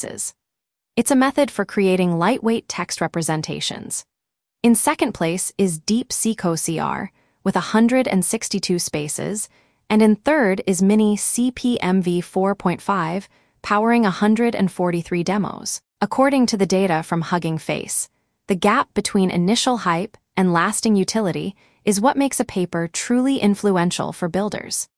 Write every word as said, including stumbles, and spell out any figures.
spaces. It's a method for creating lightweight text representations. In second place is DeepSeek O C R, with one hundred sixty-two spaces, and in third is Mini C P M V four point five, powering one hundred forty-three demos. According to the data from Hugging Face, the gap between initial hype and lasting utility is what makes a paper truly influential for builders.